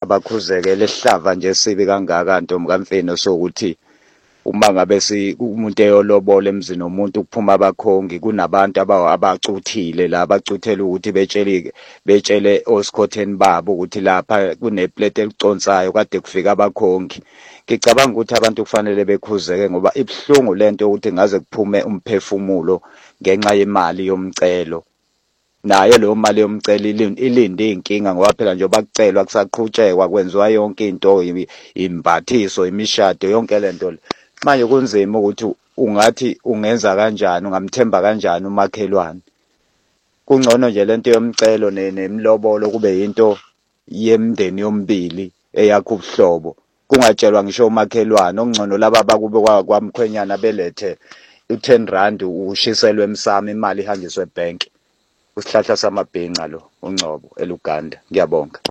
abakhuzeke lesihlava nje sibi kangaka Ntombi kaMfino sokuthi uma ngabe umuntu eyolobola emzini nomuntu kuphuma abakhongi kunabantu abacuthile la abacuthela ukuthi betshele osikhotheni babo ukuthi lapha kuneplate eliconsayo kade kufika abakhongi. Ngicabanga ukuthi abantu kufanele bekhuzeke ngoba ibhlungu lento ukuthi ngaze kuphume umphefumulo ngenxa yemali yomcelo. Naye leyo mali yomcelo ilinde inkinga ngoba phela nje bakucelwa kusaqhutshekwa kwenziwa yonke into imbathiso imishado yonke lento. Manje kunzima ukuthi ungathi ungenza kanjani ungamthemba kanjani umakhelwane. Kungcono nje lento yomcelo nemlobolo kube into yemndeni yombili eyakho ubuhlobo. Kungatshelwa ngisho umakhelwane ongcono laba bakube kwamkhwenyana belethe u10 rand ushiselwe emsamo imali ihanjiswe ebank. Usihlahla samabhinqa lo uNgcobo eLuganda. Ngiyabonga.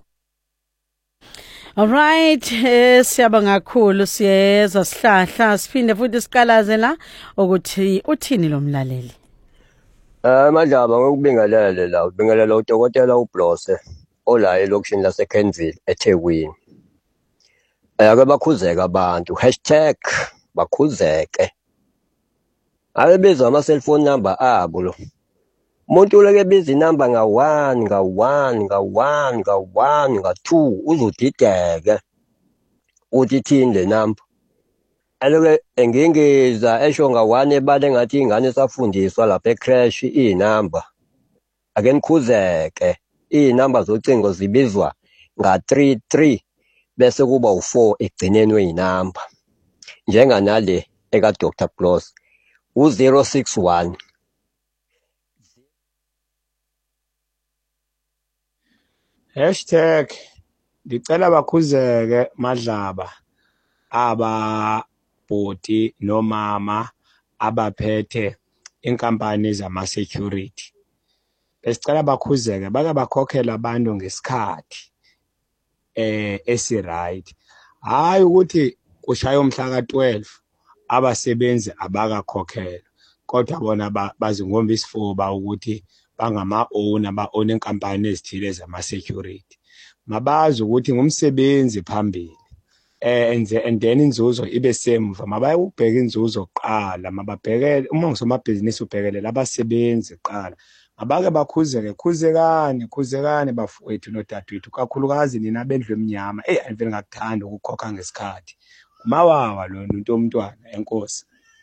Alright, siyabonga kakhulu siyeza sihlahla siphinde futhi siqalaze la ukuthi uthini lo mlaleli. Madlaba ngokubingelela la ubingelela uDokotela uBlose ola elokishini laseKentville eThekwini. Ake bakhuzeka abantu #bakhuzeke. Abebiza ama cellphone number abo lo. Umuntu uleke biza inamba nga1 nga2 uzodideke uthi thini le number. Aloke engingeza esho nga1 ebale ngathi ingane esafundiswa lapha ecrash inamba. Ake nikhuzeke inamba zocingo zibizwa nga33 bese kuba u4 egcineni weinamba. Njenga nale eka Dr. Bloss u061 Ngicela bakhuzeke Madlaba ababhoti nomama abaphethe inkampani zama security. Besicela bakhuzeke bake bakhokhela abantu ngesikhathi esi-right. Hayi ukuthi kushaya umhla ka12 abasebenzi abakakhokhela kodwa bona bazingomba isifuba ukuthi bangama-owner ba-own inkampani ezithile zama security. Mabazi ukuthi ngumsebenzi phambili and then inzuzo ibe semva. Mabaye ukubheka inzuzo kuqala mababhekele uma ngusomabhizinisi ubhekelela abasebenzi kuqala. Abake bakhuzeke khuzekane bafowethu nodadewethu kakhulukazi nina bendlu emnyama ayivele ngakuthanda ukukhokha ngesikhathi. Umawawa lo umntwana enkosi.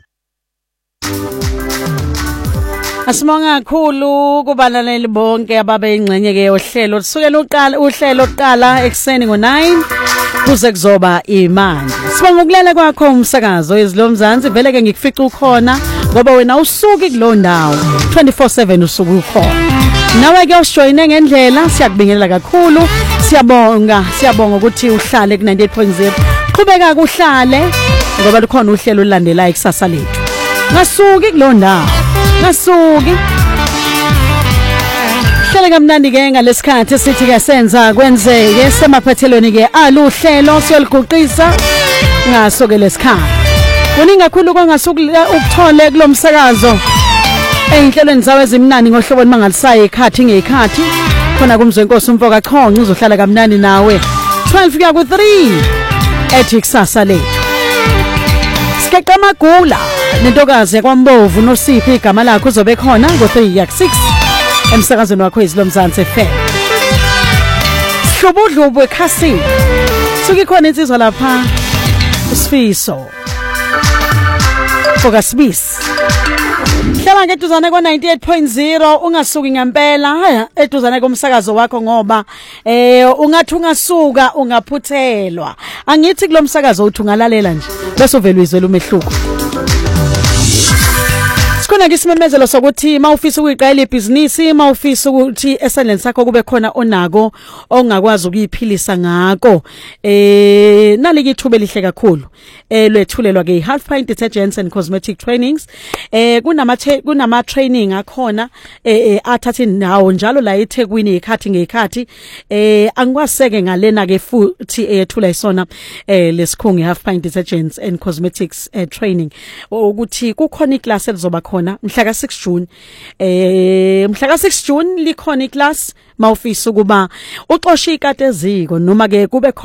Asibonga kakhulu kubalaleli bonke ababe ingcenye ke yohlelo lusukela uhlelo lokuqala ekseni ngo9 kuze kuzoba imandi. Sibonga ukulela kwakho umsakazo ezilomzansi vele ke ngikufica ukhona ngoba wena usuki kulo ndawo 24/7 usuku ukhona. Nawe ke ujoyine ngendlela siyakubingelela kakhulu. Siyabonga ukuthi uhlale ku98.0. Qhubeka kuhlale ngoba likhona uhlelo olulandelayo kusasa lethu. Ngasuki kulo ndawo. Ngasuki hlele kamnandi ke ngalesikhathi sithi ke senza kwenzeke semaphathelweni ke aluhlelo siyoliguqisa ngasuke lesikhathi kuningi kakhulu kongasuki ukuthole kulomsakazo einhlelweni zawe ezimnandi ngohlobo limangalisayo ikhathi ngekhathi khona kumzwenkosi umfoka Chonci uzohlala kamnandi nawe 12 kuya ku3 ethi kusasa lethu Sikeqa Magula nentokazi yakwambovu noSiphi igama lakho uzobe khona ngo3 yak 6 emsakazweni wakho izilomzansi FM. Hlubudlubu ekhasi. Suki khona insizwa lapha Sifiso. Fokasibisi. Hlala ngeduzane ko98.0 ungasuki ngempela eduzane komsakazo wakho ngoba ungathi ungasuka ungaphuthelwa. Angithi kulomsakazo uthi ungalalela nje bese uvela izwela umehluko. Sikhona ke simemezelo sokuthi mawufisa ukuyiqala ibhizinisi mawufisa ukuthi esandleni sakho kube khona onako ongakwazi ukuyiphilisa ngako nalike ithuba elihle kakhulu lwethulelwa ke Half Pint Detergents and Cosmetic Trainings kunama training akhona athatha indawo njalo la eThekwini ikhathi ngekhathi angikwaseke ngalena ke futhi ethula isona lesikhungu Half Pint Detergents and Cosmetics Training ukuthi kukhona iclass elizoba khona mhla ka6 June mhla ka6 June likhona iclass mawufisa ukuba uxoshe ikati eziko noma ke kube